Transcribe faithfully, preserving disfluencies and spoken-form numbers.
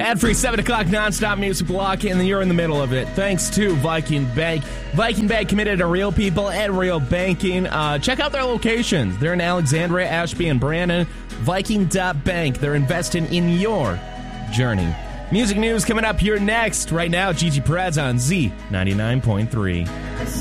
Ad-free seven o'clock nonstop music block, and you're in the middle of it. Thanks to Viking Bank. Viking Bank, committed to real people and real banking. Uh, check out their locations. They're in Alexandria, Ashby, and Brandon. Viking dot bank. They're investing in your journey. Music news coming up here next. Right now, Gigi Perez on Z ninety-nine point three.